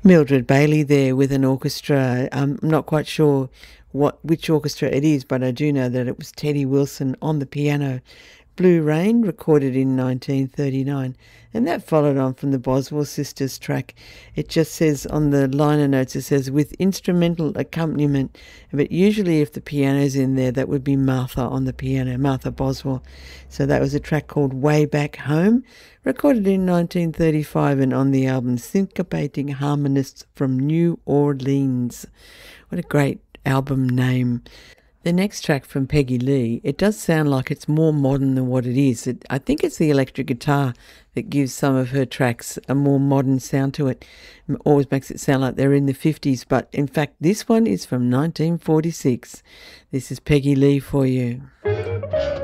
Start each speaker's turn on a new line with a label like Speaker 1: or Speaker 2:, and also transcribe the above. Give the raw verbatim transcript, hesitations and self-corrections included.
Speaker 1: Mildred Bailey there with an orchestra. Um, I'm not quite sure what which orchestra it is, but I do know that it was Teddy Wilson on the piano. Blue Rain, recorded in nineteen thirty-nine. And that followed on from the Boswell Sisters track. It just says on the liner notes, it says, with instrumental accompaniment. But usually if the piano's in there, that would be Martha on the piano, Martha Boswell. So that was a track called Way Back Home, recorded in nineteen thirty-five and on the album Syncopating Harmonists from New Orleans. What a great album name. The next track from Peggy Lee, it does sound like it's more modern than what it is. It, I think it's the electric guitar that gives some of her tracks a more modern sound to it. It always makes it sound like they're in the fifties, but in fact this one is from nineteen forty-six. This is Peggy Lee for you.